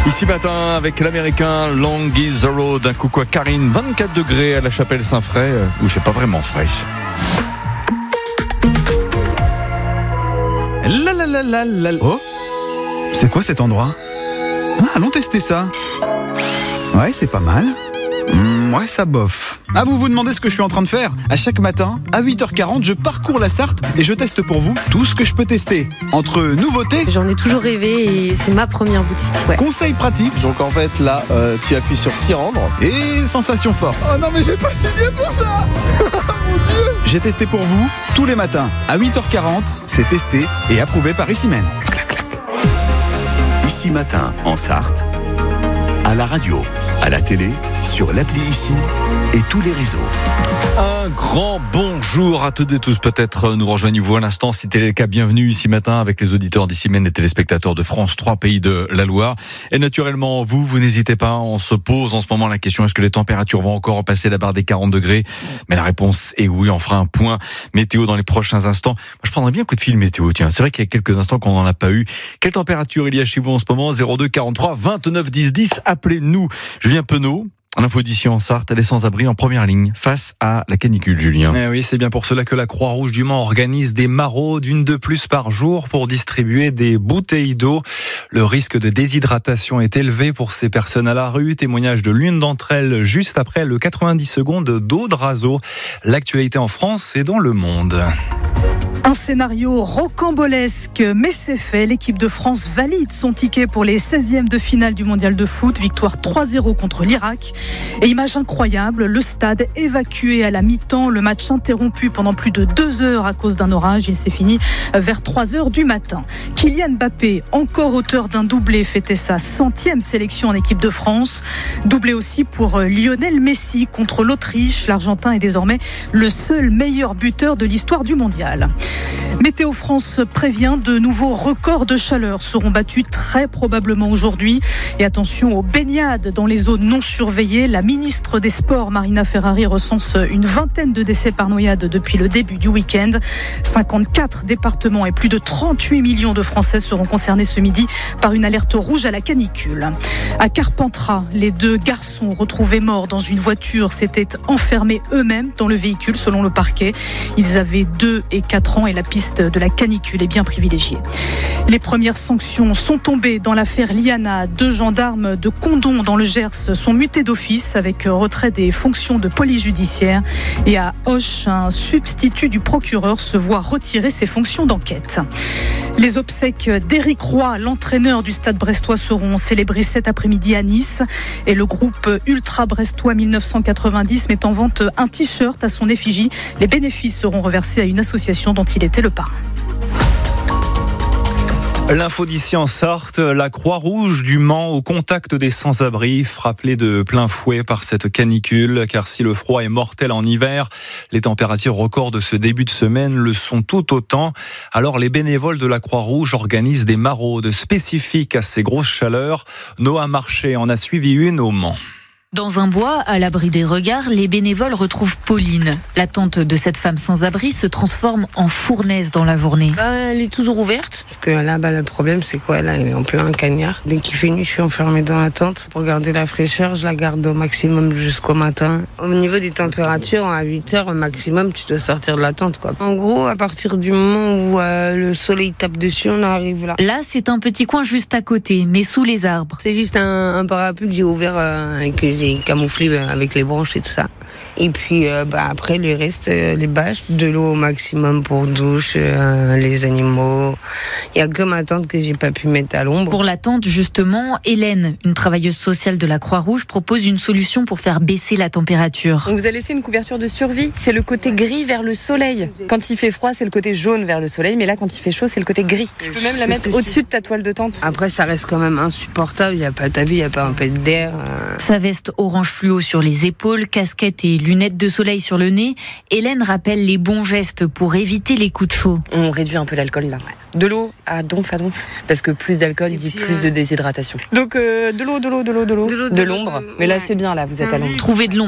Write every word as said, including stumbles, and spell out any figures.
Ici matin avec l'américain Long is the Road. Un coucou à Karine, vingt-quatre degrés à la Chapelle Saint-Fray, où c'est pas vraiment frais. La la la la la. Oh, c'est quoi cet endroit? Ah, allons tester ça. Ouais, c'est pas mal. Mmh, ouais, ça bof. Ah, vous vous demandez ce que je suis en train de faire? À chaque matin, à huit heures quarante, je parcours la Sarthe et je teste pour vous tout ce que je peux tester. Entre nouveautés, j'en ai toujours rêvé et c'est ma première boutique. Ouais. conseils pratiques, Donc en fait là, euh, tu appuies sur s'y rendre. et sensations fortes. Oh non mais j'ai pas signé pour ça. Mon Dieu. J'ai testé pour vous tous les matins à huit heures quarante. C'est testé et approuvé par Ici Même. Ici Matin, en Sarthe, à la radio, à la télé, sur l'appli Ici et tous les réseaux. Un grand bonjour à toutes et tous. Peut-être nous rejoignez-vous à l'instant. Si tel est le cas, bienvenue ici matin avec les auditeurs d'Ici Même, les téléspectateurs de France trois Pays de la Loire. Et naturellement, vous, vous n'hésitez pas. On se pose en ce moment la question, est-ce que les températures vont encore passer la barre des quarante degrés? Mais la réponse est oui. On fera un point météo dans les prochains instants. Moi, je prendrais bien un coup de fil météo. Tiens, c'est vrai qu'il y a quelques instants qu'on n'en a pas eu. Quelle température il y a chez vous en ce moment? zéro deux quarante-trois vingt-neuf dix dix. Appelez-nous. Julien Penaud, l'info d'ici en Sarthe, elle est sans abri en première ligne face à la canicule, Julien. Eh oui, c'est bien pour cela que la Croix-Rouge du Mans organise des maraudes, une de plus par jour, pour distribuer des bouteilles d'eau. Le risque de déshydratation est élevé pour ces personnes à la rue. Témoignage de l'une d'entre elles juste après le quatre-vingt-dix secondes d'eau de Raso. L'actualité en France et dans le monde. Un scénario rocambolesque, mais c'est fait. L'équipe de France valide son ticket pour les seizièmes de finale du mondial de foot. Victoire trois zéro contre l'Irak. Et image incroyable, le stade évacué à la mi-temps. Le match interrompu pendant plus de deux heures à cause d'un orage. Il s'est fini vers trois heures du matin. Kylian Mbappé, encore auteur d'un doublé, fêtait sa centième sélection en équipe de France. Doublé aussi pour Lionel Messi contre l'Autriche. L'Argentin est désormais le seul meilleur buteur de l'histoire du mondial. Météo France prévient, de nouveaux records de chaleur seront battus très probablement aujourd'hui. Et attention aux baignades dans les zones non surveillées. La ministre des Sports, Marina Ferrari, recense une vingtaine de décès par noyade depuis le début du week-end. cinquante-quatre départements et plus de trente-huit millions de Français seront concernés ce midi par une alerte rouge à la canicule. À Carpentras, les deux garçons retrouvés morts dans une voiture s'étaient enfermés eux-mêmes dans le véhicule selon le parquet. Ils avaient deux et quatre ans et la piste de la canicule est bien privilégiée. Les premières sanctions sont tombées dans l'affaire Liana. Deux gendarmes de Condom dans le Gers sont mutés d'office avec retrait des fonctions de police judiciaire. Et à Auch, un substitut du procureur se voit retirer ses fonctions d'enquête. Les obsèques d'Éric Roy, l'entraîneur du Stade brestois, seront célébrées cet après-midi à Nice. Et le groupe Ultra Brestois mille neuf cent quatre-vingt-dix met en vente un t-shirt à son effigie. Les bénéfices seront reversés à une association dont il était le parrain. L'info d'ici en Sarthe, la Croix-Rouge du Mans au contact des sans-abri, frappée de plein fouet par cette canicule, car si le froid est mortel en hiver, les températures records de ce début de semaine le sont tout autant. Alors les bénévoles de la Croix-Rouge organisent des maraudes spécifiques à ces grosses chaleurs. Noah Marché en a suivi une au Mans. Dans un bois, à l'abri des regards, les bénévoles retrouvent Pauline. La tente de cette femme sans abri se transforme en fournaise dans la journée. Bah, elle est toujours ouverte. Parce que là, bah, le problème, c'est quoi? Là, elle est en plein cagnard. Dès qu'il fait nuit, je suis enfermée dans la tente. Pour garder la fraîcheur, je la garde au maximum jusqu'au matin. Au niveau des températures, à huit heures au maximum, tu dois sortir de la tente, quoi. En gros, à partir du moment où euh, le soleil tape dessus, on arrive là. Là, c'est un petit coin juste à côté, mais sous les arbres. C'est juste un, un parapluie que j'ai ouvert euh, et que j'ai camouflé avec les branches et tout ça. Et puis euh, bah, après le reste, euh, les bâches, de l'eau au maximum pour douche, euh, les animaux. Il n'y a que ma tante que j'ai pas pu mettre à l'ombre. Pour la tente, justement, Hélène, une travailleuse sociale de la Croix-Rouge, propose une solution pour faire baisser la température. On vous a laissé une couverture de survie. C'est le côté gris vers le soleil. Quand il fait froid, c'est le côté jaune vers le soleil, mais là, quand il fait chaud, c'est le côté gris. Tu peux même la mettre au-dessus de ta toile de tente. Après, ça reste quand même insupportable. Il n'y a pas ta vie, il n'y a pas un peu d'air. Euh... Sa veste orange fluo sur les épaules, casquette et lunettes de soleil sur le nez, Hélène rappelle les bons gestes pour éviter les coups de chaud. On réduit un peu l'alcool là. De l'eau à donf à donf. Parce que plus d'alcool dit plus de déshydratation. Donc euh, de l'eau, de l'eau, de l'eau, de l'eau. De, de l'ombre. Mais là c'est bien, là, vous êtes à l'ombre. Trouver de l'ombre.